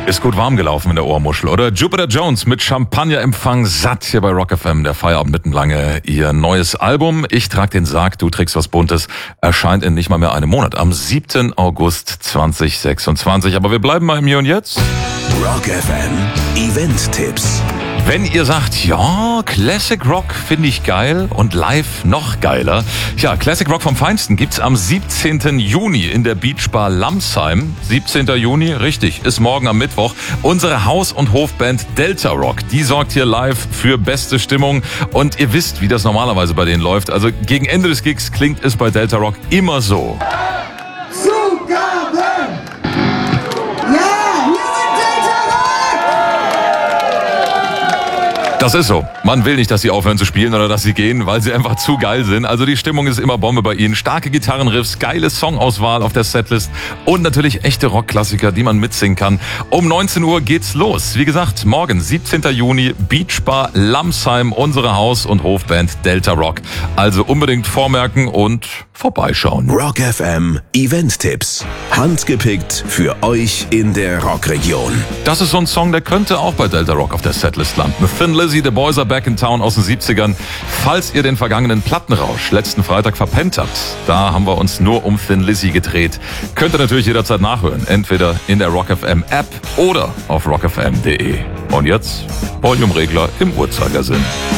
Ist gut warm gelaufen in der Ohrmuschel, oder? Jupiter Jones mit Champagnerempfang satt hier bei Rock FM, der Feierabend mittenlange. Ihr neues Album, Ich trag den Sarg, du trägst was Buntes, erscheint in nicht mal mehr einem Monat, am 7. August 2026. Aber wir bleiben mal im Hier und Jetzt. Rock FM Event-Tipps. Wenn ihr sagt, ja, Classic Rock finde ich geil und live noch geiler. Ja, Classic Rock vom Feinsten gibt's am 17. Juni in der Beachbar Lamsheim. 17. Juni, richtig, ist morgen am Mittwoch. Unsere Haus- und Hofband Delta Rock, die sorgt hier live für beste Stimmung. Und ihr wisst, wie das normalerweise bei denen läuft. Also gegen Ende des Gigs klingt es bei Delta Rock immer so. Das ist so. Man will nicht, dass sie aufhören zu spielen oder dass sie gehen, weil sie einfach zu geil sind. Also die Stimmung ist immer Bombe bei ihnen. Starke Gitarrenriffs, geile Songauswahl auf der Setlist und natürlich echte Rockklassiker, die man mitsingen kann. Um 19 Uhr geht's los. Wie gesagt, morgen, 17. Juni, Beachbar Lamsheim, unsere Haus- und Hofband Delta Rock. Also unbedingt vormerken und vorbeischauen. Rock FM Event-Tipps. Handgepickt für euch in der Rockregion. Das ist so ein Song, der könnte auch bei Delta Rock auf der Setlist landen. Thin Lizzy, The Boys Are Back in Town aus den 70ern. Falls ihr den vergangenen Plattenrausch letzten Freitag verpennt habt, da haben wir uns nur um Thin Lizzy gedreht. Könnt ihr natürlich jederzeit nachhören. Entweder in der Rock FM App oder auf rockfm.de. Und jetzt Volumeregler im Uhrzeigersinn.